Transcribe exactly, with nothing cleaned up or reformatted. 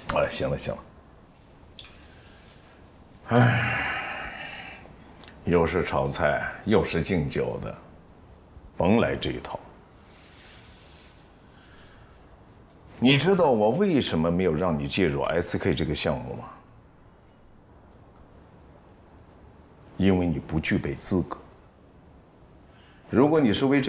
哎，行了行了，哎，又是炒菜又是敬酒的，甭来这一套。你知道我为什么没有让你介入 S K 这个项目吗？因为你不具备资格。如果你是为这